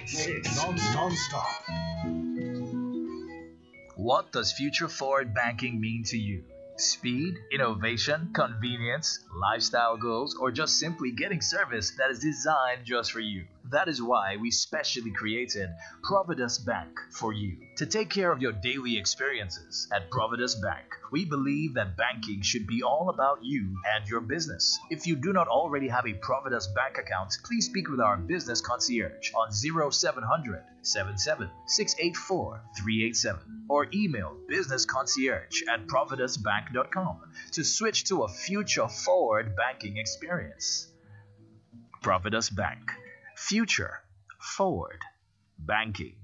Non-stop. What does future forward banking mean to you? Speed, innovation, convenience, lifestyle goals, or just simply getting service that is designed just for you? That is why we specially created Providus Bank for you to take care of your daily experiences. At Providus Bank, we believe that banking should be all about you and your business. If you do not already have a Providus Bank account, please speak with our business concierge on 0700 77 684 387 or email businessconcierge@providusbank.com to switch to a future forward banking experience. Providus Bank. Future forward banking.